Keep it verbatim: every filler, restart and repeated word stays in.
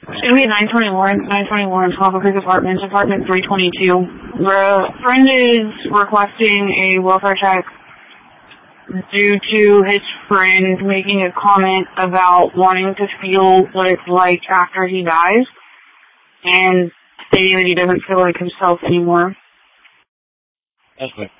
We had nine twenty-one, nine twenty-one, Copper Creek Apartments, apartment three twenty-two. The friend is requesting a welfare check due to his friend making a comment about wanting to feel what it's like after he dies, and stating that he doesn't feel like himself anymore. Okay.